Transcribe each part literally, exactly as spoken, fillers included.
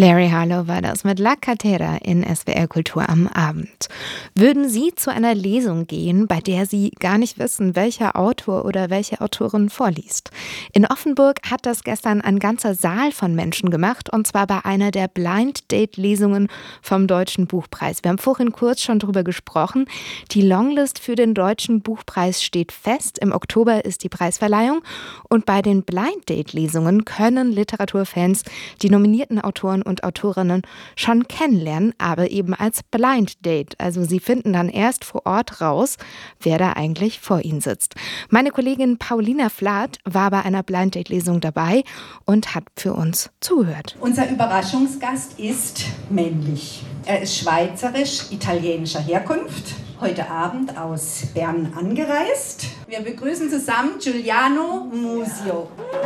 Larry Harlow war das mit La Cartera in S W R Kultur am Abend. Würden Sie zu einer Lesung gehen, bei der Sie gar nicht wissen, welcher Autor oder welche Autorin vorliest? In Offenburg hat das gestern ein ganzer Saal von Menschen gemacht, und zwar bei einer der Blind-Date-Lesungen vom Deutschen Buchpreis. Wir haben vorhin kurz schon drüber gesprochen. Die Longlist für den Deutschen Buchpreis steht fest. Im Oktober ist die Preisverleihung, und bei den Blind-Date-Lesungen können Literaturfans die nominierten Autoren und Autorinnen schon kennenlernen, aber eben als Blind Date. Also sie finden dann erst vor Ort raus, wer da eigentlich vor ihnen sitzt. Meine Kollegin Paulina Flath war bei einer Blind Date Lesung dabei und hat für uns zugehört. Unser Überraschungsgast ist männlich. Er ist schweizerisch-italienischer Herkunft, heute Abend aus Bern angereist. Wir begrüßen zusammen Giuliano Musio.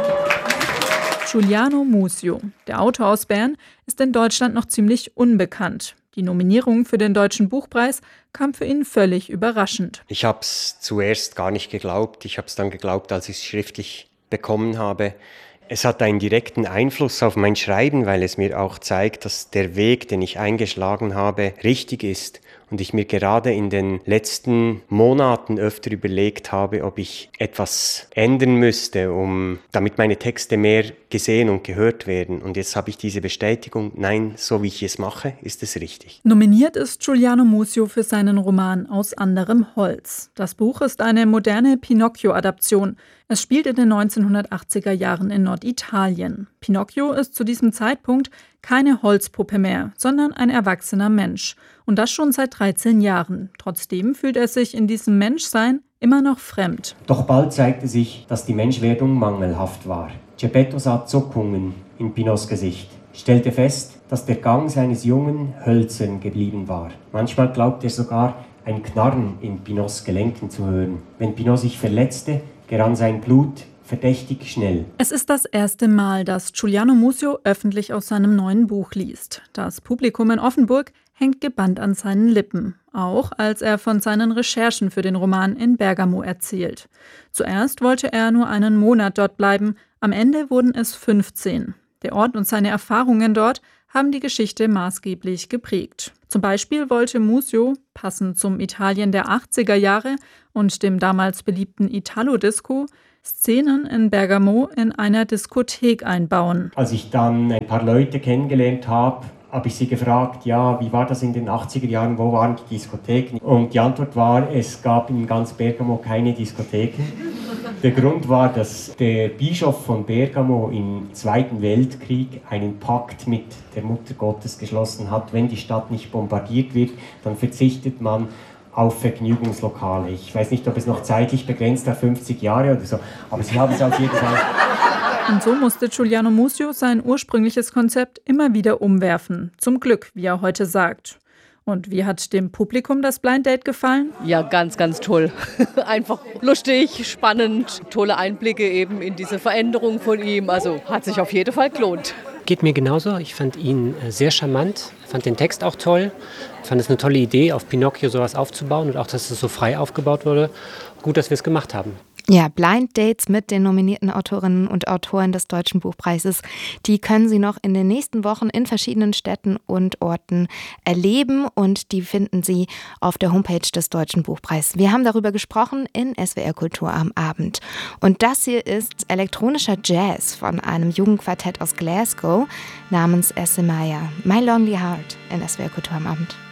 Giuliano Musio, der Autor aus Bern, ist in Deutschland noch ziemlich unbekannt. Die Nominierung für den Deutschen Buchpreis kam für ihn völlig überraschend. Ich habe es zuerst gar nicht geglaubt. Ich habe es dann geglaubt, als ich es schriftlich bekommen habe. Es hat einen direkten Einfluss auf mein Schreiben, weil es mir auch zeigt, dass der Weg, den ich eingeschlagen habe, richtig ist. Und ich mir gerade in den letzten Monaten öfter überlegt habe, ob ich etwas ändern müsste, um, damit meine Texte mehr gesehen und gehört werden. Und jetzt habe ich diese Bestätigung, nein, so wie ich es mache, ist es richtig. Nominiert ist Giuliano Musio für seinen Roman Aus anderem Holz. Das Buch ist eine moderne Pinocchio-Adaption. Es spielt in den neunzehnhundertachtziger Jahren in Norditalien. Pinocchio ist zu diesem Zeitpunkt keine Holzpuppe mehr, sondern ein erwachsener Mensch. Und das schon seit dreizehn Jahren. Trotzdem fühlt er sich in diesem Menschsein immer noch fremd. Doch bald zeigte sich, dass die Menschwerdung mangelhaft war. Geppetto sah Zuckungen in Pinots Gesicht, stellte fest, dass der Gang seines Jungen hölzern geblieben war. Manchmal glaubte er sogar, ein Knarren in Pinots Gelenken zu hören. Wenn Pinot sich verletzte, gerann sein Blut verdächtig schnell. Es ist das erste Mal, dass Giuliano Musio öffentlich aus seinem neuen Buch liest. Das Publikum in Offenburg hängt gebannt an seinen Lippen, auch als er von seinen Recherchen für den Roman in Bergamo erzählt. Zuerst wollte er nur einen Monat dort bleiben, am Ende wurden es fünfzehn. Der Ort und seine Erfahrungen dort haben die Geschichte maßgeblich geprägt. Zum Beispiel wollte Musio, passend zum Italien der achtziger Jahre und dem damals beliebten Italo-Disco, Szenen in Bergamo in einer Diskothek einbauen. Als ich dann ein paar Leute kennengelernt habe, habe ich sie gefragt, ja, wie war das in den achtziger Jahren, wo waren die Diskotheken? Und die Antwort war, es gab in ganz Bergamo keine Diskotheken. Der Grund war, dass der Bischof von Bergamo im Zweiten Weltkrieg einen Pakt mit der Mutter Gottes geschlossen hat. Wenn die Stadt nicht bombardiert wird, dann verzichtet man auf Vergnügungslokale. Ich weiß nicht, ob es noch zeitlich begrenzt auf fünfzig Jahre oder so, aber sie haben es auf jeden Fall. Und so musste Giuliano Musio sein ursprüngliches Konzept immer wieder umwerfen. Zum Glück, wie er heute sagt. Und wie hat dem Publikum das Blind Date gefallen? Ja, ganz, ganz toll. Einfach lustig, spannend, tolle Einblicke eben in diese Veränderung von ihm. Also hat sich auf jeden Fall gelohnt. Geht mir genauso. Ich fand ihn sehr charmant, fand den Text auch toll. Ich fand es eine tolle Idee, auf Pinocchio sowas aufzubauen und auch, dass es so frei aufgebaut wurde. Gut, dass wir es gemacht haben. Ja, Blind Dates mit den nominierten Autorinnen und Autoren des Deutschen Buchpreises, die können Sie noch in den nächsten Wochen in verschiedenen Städten und Orten erleben, und die finden Sie auf der Homepage des Deutschen Buchpreises. Wir haben darüber gesprochen in S W R Kultur am Abend. Und das hier ist elektronischer Jazz von einem Jugendquartett aus Glasgow namens Essemaya. My Lonely Heart in S W R Kultur am Abend.